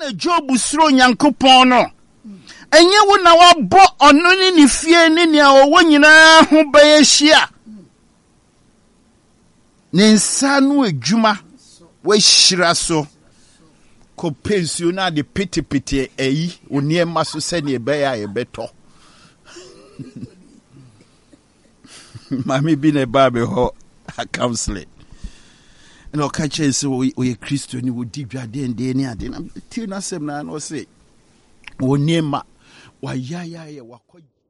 na Job suro Nyankopɔn no enye wo na wabɔ ɔno ne ne fie ne nea ɔwɔ nyinaa ho bɛyɛ hyia ne nsa no adwuma wahyira so ko pensuo na de petepete ayi oniema so sɛ ne bɛyɛ a yɛbɛtɔ mami bi ne ba be ho a counseling no ka kyerɛ sɛ oyɛ Kristo ni wodi dwade ende ne ade na ti na sɛm na no sɛ oniema wayaya wakɔ